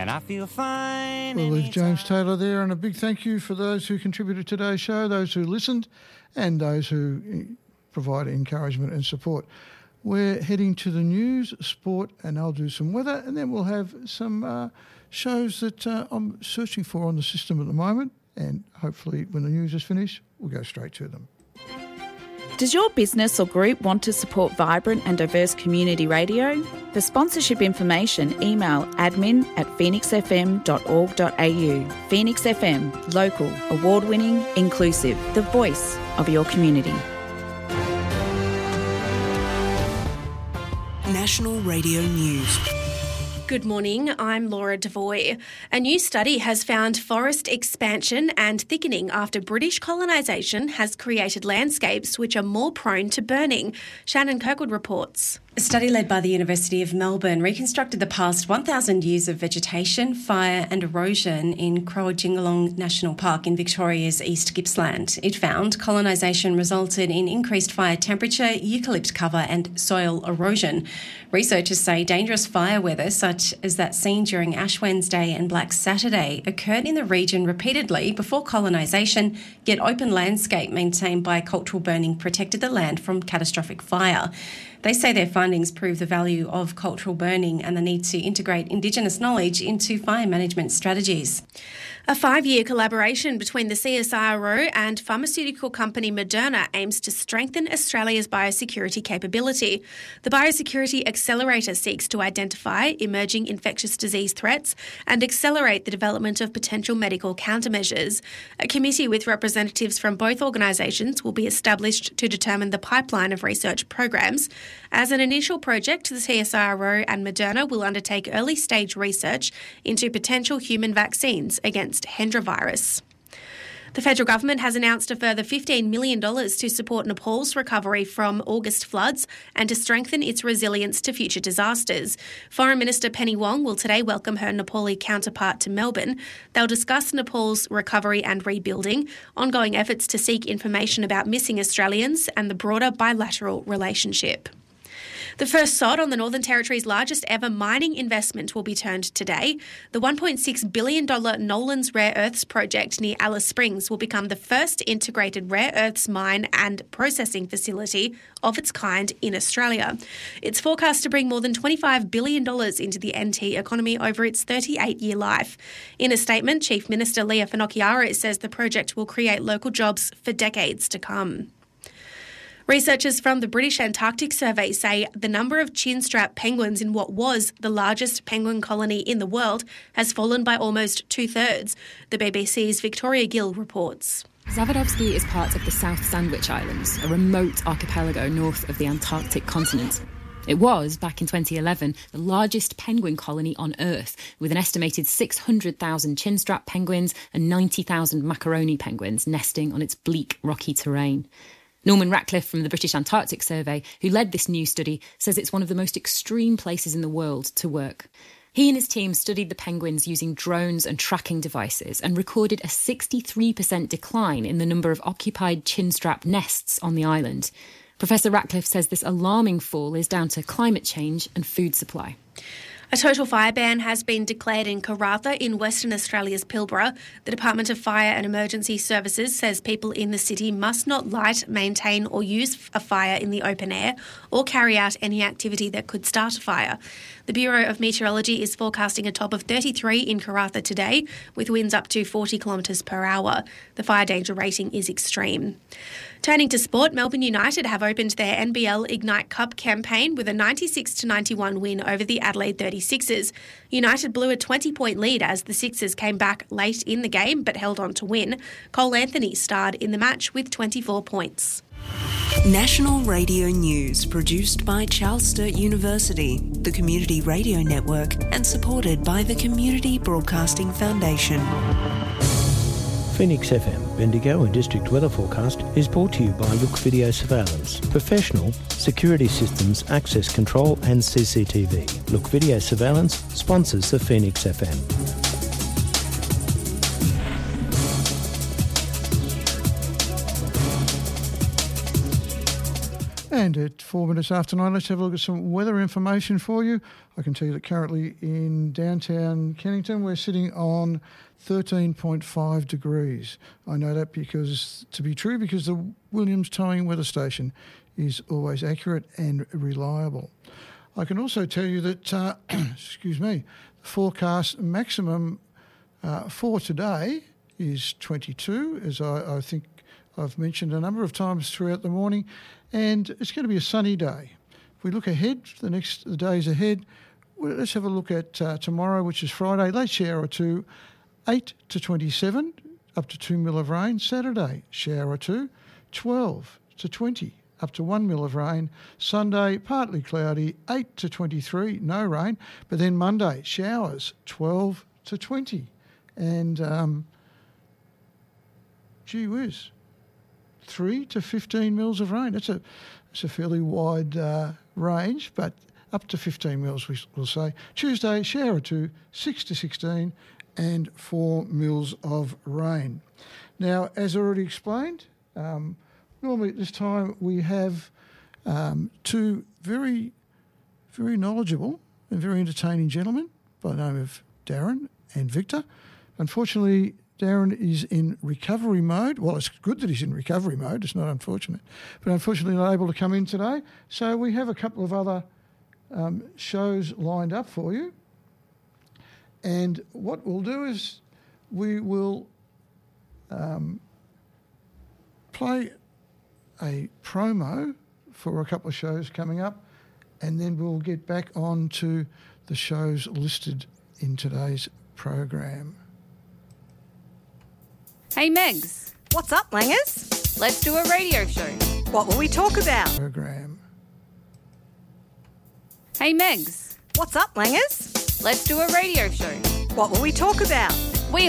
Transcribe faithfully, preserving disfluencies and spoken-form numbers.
I feel fine. We'll leave James Taylor there, and a big thank you for those who contributed to today's show, those who listened, and those who provide encouragement and support. We're heading to the news, sport, and I'll do some weather, and then we'll have some uh, shows that uh, I'm searching for on the system at the moment, and hopefully when the news is finished, we'll go straight to them. Does your business or group want to support vibrant and diverse community radio? For sponsorship information, email admin at phoenix f m dot org dot a u. Phoenix F M, local, award-winning, inclusive, the voice of your community. National Radio News. Good morning, I'm Laura Devoy. A new study has found forest expansion and thickening after British colonisation has created landscapes which are more prone to burning. Shannon Kirkwood reports. A study led by the University of Melbourne reconstructed the past one thousand years of vegetation, fire and erosion in Croajingolong National Park in Victoria's East Gippsland. It found colonisation resulted in increased fire temperature, eucalypt cover and soil erosion. Researchers say dangerous fire weather, such as that seen during Ash Wednesday and Black Saturday, occurred in the region repeatedly before colonisation, yet open landscape maintained by cultural burning protected the land from catastrophic fire. They say their findings prove the value of cultural burning and the need to integrate Indigenous knowledge into fire management strategies. A five-year collaboration between the C S I R O and pharmaceutical company Moderna aims to strengthen Australia's biosecurity capability. The Biosecurity Accelerator seeks to identify emerging infectious disease threats and accelerate the development of potential medical countermeasures. A committee with representatives from both organisations will be established to determine the pipeline of research programs. As an initial project, the C S I R O and Moderna will undertake early-stage research into potential human vaccines against Hendra virus. The federal government has announced a further fifteen million dollars to support Nepal's recovery from August floods and to strengthen its resilience to future disasters. Foreign Minister Penny Wong will today welcome her Nepali counterpart to Melbourne. They'll discuss Nepal's recovery and rebuilding, ongoing efforts to seek information about missing Australians and the broader bilateral relationship. The first sod on the Northern Territory's largest ever mining investment will be turned today. The one point six billion dollars Nolans Rare Earths project near Alice Springs will become the first integrated rare earths mine and processing facility of its kind in Australia. It's forecast to bring more than twenty-five billion dollars into the N T economy over its thirty-eight-year life. In a statement, Chief Minister Leah Finocchiaro says the project will create local jobs for decades to come. Researchers from the British Antarctic Survey say the number of chinstrap penguins in what was the largest penguin colony in the world has fallen by almost two-thirds. The B B C's Victoria Gill reports. Zavadovsky is part of the South Sandwich Islands, a remote archipelago north of the Antarctic continent. It was, back in twenty eleven, the largest penguin colony on Earth, with an estimated six hundred thousand chinstrap penguins and ninety thousand macaroni penguins nesting on its bleak, rocky terrain. Norman Ratcliffe from the British Antarctic Survey, who led this new study, says it's one of the most extreme places in the world to work. He and his team studied the penguins using drones and tracking devices and recorded a sixty-three percent decline in the number of occupied chinstrap nests on the island. Professor Ratcliffe says this alarming fall is down to climate change and food supply. A total fire ban has been declared in Karratha in Western Australia's Pilbara. The Department of Fire and Emergency Services says people in the city must not light, maintain or use a fire in the open air or carry out any activity that could start a fire. The Bureau of Meteorology is forecasting a top of thirty-three in Karratha today, with winds up to forty kilometres per hour. The fire danger rating is extreme. Turning to sport, Melbourne United have opened their N B L Ignite Cup campaign with a ninety-six to ninety-one win over the Adelaide thirty-sixers. United blew a twenty-point lead as the Sixers came back late in the game but held on to win. Cole Anthony starred in the match with twenty-four points. National Radio News, produced by Charles Sturt University, the Community Radio Network, and supported by the Community Broadcasting Foundation. Phoenix F M, Bendigo and District Weather Forecast is brought to you by Look Video Surveillance. Professional, security systems, access control and C C T V. Look Video Surveillance sponsors the Phoenix F M. And at four minutes after nine, let's have a look at some weather information for you. I can tell you that currently in downtown Kennington, we're sitting on thirteen point five degrees. I know that because to be true because the Williams Towing Weather Station is always accurate and reliable. I can also tell you that, uh, excuse me, the forecast maximum uh, for today is twenty-two, as I, I think I've mentioned a number of times throughout the morning, and it's going to be a sunny day. If we look ahead, the next the days ahead, well, let's have a look at uh, tomorrow, which is Friday, late shower or two, eight to twenty-seven, up to two mil of rain. Saturday, shower or two, twelve to twenty, up to one mil of rain. Sunday, partly cloudy, eight to twenty-three, no rain. But then Monday, showers, twelve to twenty. And, um, gee whiz, three to fifteen mils of rain. That's a, that's a fairly wide uh, range, but up to fifteen mils, we will say. Tuesday, shower or two, six to sixteen, and four mils of rain. Now, as already explained, um, normally at this time we have um, two very, very knowledgeable and very entertaining gentlemen by the name of Darren and Victor. Unfortunately, Darren is in recovery mode. Well, it's good that he's in recovery mode. It's not unfortunate. But unfortunately not able to come in today. So we have a couple of other um, shows lined up for you. And what we'll do is we will um, play a promo for a couple of shows coming up, and then we'll get back on to the shows listed in today's program. Hey Megs. What's up, Langers? Let's do a radio show. What will we talk about? Program. Hey Megs. What's up, Langers? Let's do a radio show. What will we talk about?